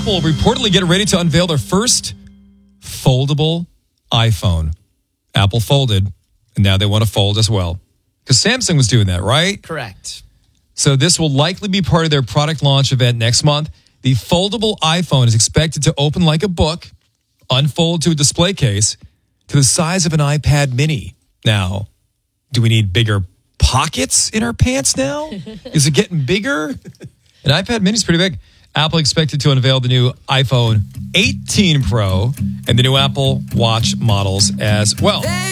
Apple reportedly getting ready to unveil their first foldable iPhone. Apple folded, and now they want to fold as well. Because Samsung was doing that, right? Correct. So this will likely be part of their product launch event next month. The foldable iPhone is expected to open like a book, unfold to a display case to the size of an iPad mini. Now, do we need bigger pockets in our pants now? Is it getting bigger? An iPad mini is pretty big. Apple expected to unveil the new iPhone 18 Pro and the new Apple Watch models as well.